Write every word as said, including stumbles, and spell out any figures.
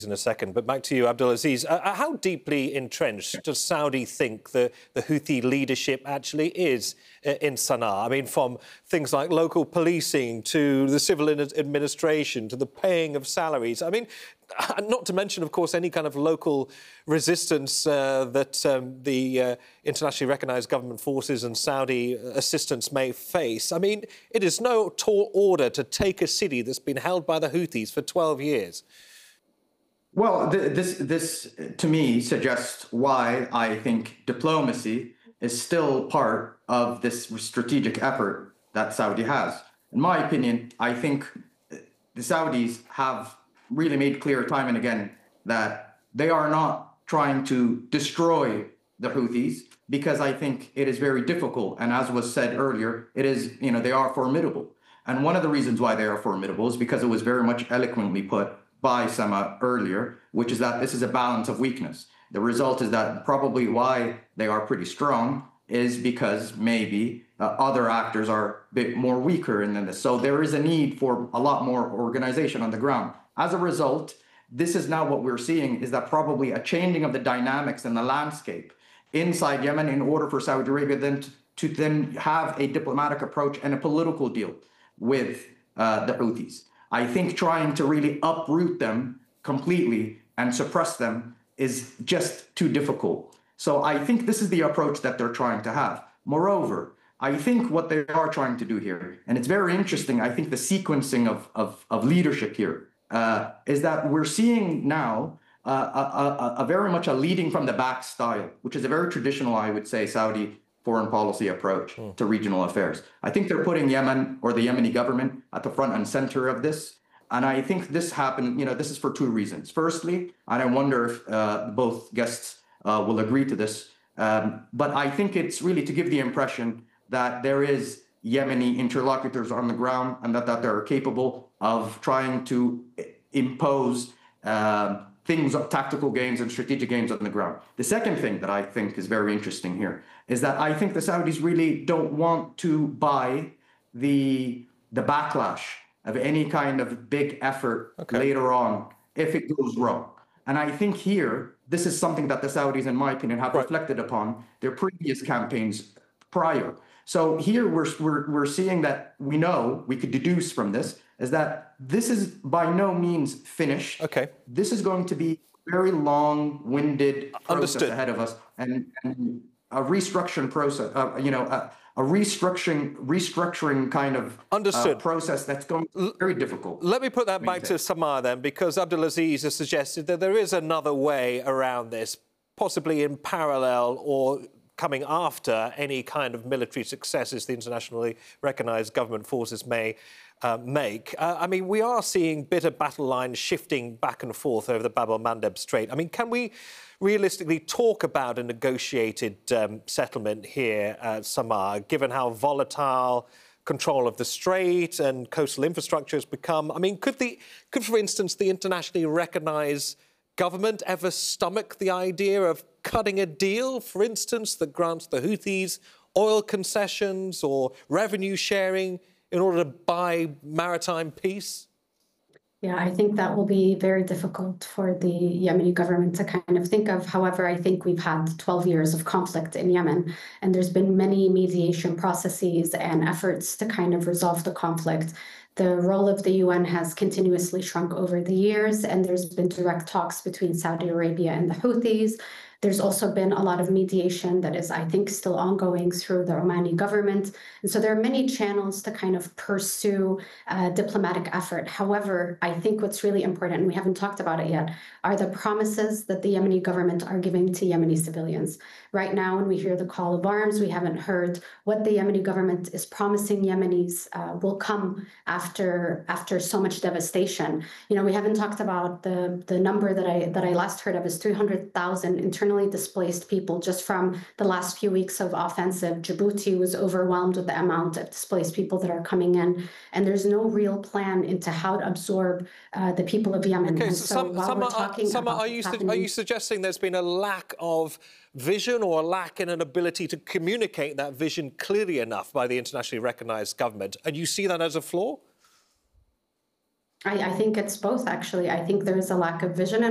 in a second, but back to you, Abdulaziz. Uh, how deeply entrenched does Saudi think the, the Houthi leadership actually is uh, in Sana'a? I mean, from things like local policing to the civil administration to the paying of salaries. I mean, not to mention, of course, any kind of local resistance uh, that um, the uh, internationally recognised government forces and Saudi assistance may face. I mean, it is no tall order to take a city that's been held by the Houthis for twelve years. Well, th this, this, to me, suggests why I think diplomacy is still part of this strategic effort that Saudi has. In my opinion, I think the Saudis have really made clear time and again that they are not trying to destroy the Houthis, because I think it is very difficult. And as was said earlier, it is, you know, they are formidable. And one of the reasons why they are formidable is because it was very much eloquently put by Sama earlier, which is that this is a balance of weakness. The result is that probably why they are pretty strong is because maybe uh, other actors are a bit more weaker in this. So there is a need for a lot more organization on the ground. As a result, this is now what we're seeing, is that probably a changing of the dynamics and the landscape inside Yemen in order for Saudi Arabia then to, to then have a diplomatic approach and a political deal with uh, the Houthis. I think trying to really uproot them completely and suppress them is just too difficult. So I think this is the approach that they're trying to have. Moreover, I think what they are trying to do here, and it's very interesting, I think the sequencing of, of, of leadership here, uh, is that we're seeing now uh, a, a, a very much a leading from the back style, which is a very traditional, I would say, Saudi foreign policy approach mm. to regional affairs. I think they're putting Yemen or the Yemeni government at the front and center of this. And I think this happened, you know, this is for two reasons. Firstly, and I wonder if uh, both guests uh, will agree to this, um, but I think it's really to give the impression that there is Yemeni interlocutors on the ground and that, that they're capable of trying to impose uh, things, tactical games and strategic games on the ground. The second thing that I think is very interesting here is that I think the Saudis really don't want to buy the, the backlash of any kind of big effort okay. later on if it goes wrong. And I think here, this is something that the Saudis, in my opinion, have right. reflected upon their previous campaigns prior. So here we're, we're, we're seeing that we know, we could deduce from this, is that this is by no means finished. Okay. This is going to be a very long-winded process Understood. ahead of us, and, and a restructuring process, uh, you know, a, a restructuring, restructuring kind of Understood. Uh, process that's going to be very difficult. Let me put that back to Samar then, because Abdulaziz has suggested that there is another way around this, possibly in parallel or coming after any kind of military successes the internationally recognised government forces may uh, make. Uh, I mean, we are seeing bitter battle lines shifting back and forth over the Bab el-Mandeb Strait. I mean, can we realistically talk about a negotiated um, settlement here at Samar, given how volatile control of the strait and coastal infrastructure has become? I mean, could, the, could for instance, the internationally recognised government ever stomach the idea of cutting a deal, for instance, that grants the Houthis oil concessions or revenue sharing in order to buy maritime peace? Yeah, I think that will be very difficult for the Yemeni government to kind of think of. However, I think we've had twelve years of conflict in Yemen, and there's been many mediation processes and efforts to kind of resolve the conflict. The role of the U N has continuously shrunk over the years, and there's been direct talks between Saudi Arabia and the Houthis. There's also been a lot of mediation that is, I think, still ongoing through the Omani government. And so there are many channels to kind of pursue a diplomatic effort. However, I think what's really important, and we haven't talked about it yet, are the promises that the Yemeni government are giving to Yemeni civilians. Right now, when we hear the call of arms, we haven't heard what the Yemeni government is promising Yemenis uh, will come after after so much devastation. You know, we haven't talked about the, the number that I, that I last heard of is three hundred thousand internal displaced people just from the last few weeks of offensive. Djibouti was overwhelmed with the amount of displaced people that are coming in, and there's no real plan into how to absorb uh, the people of Yemen. Okay, and so so some, while some we're are, talking some about are, you happening, are you suggesting there's been a lack of vision or a lack in an ability to communicate that vision clearly enough by the internationally recognised government, and you see that as a flaw? I, I think it's both, actually. I think there is a lack of vision, and